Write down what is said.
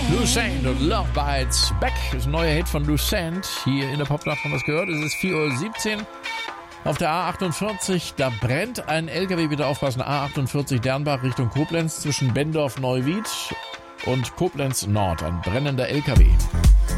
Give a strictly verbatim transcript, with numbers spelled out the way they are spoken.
Lucent und Love Bites Back. Das ist ein neuer Hit von Lucent. Hier in der Popnacht haben wir es gehört. Es ist vier Uhr siebzehn. Auf der A achtundvierzig, da brennt ein L K W. Bitte aufpassen. A achtundvierzig Dernbach Richtung Koblenz zwischen Bendorf-Neuwied und Koblenz Nord. Ein brennender L K W.